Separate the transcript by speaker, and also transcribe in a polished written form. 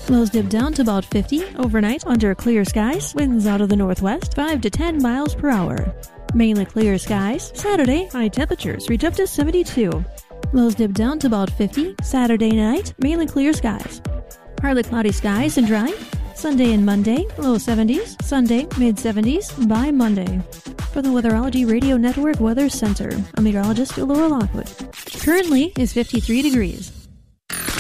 Speaker 1: Lows dip down to about 50 overnight under clear skies. Winds out of the northwest, 5 to 10 miles per hour. Mainly clear skies. Saturday, high temperatures reach up to 72. Lows dip down to about 50. Saturday night, mainly clear skies. Partly cloudy skies and dry. Sunday and Monday, low 70s. Sunday, mid-70s by Monday. For the Weatherology Radio Network Weather Center, I'm meteorologist Laura Lockwood. Currently is 53 degrees.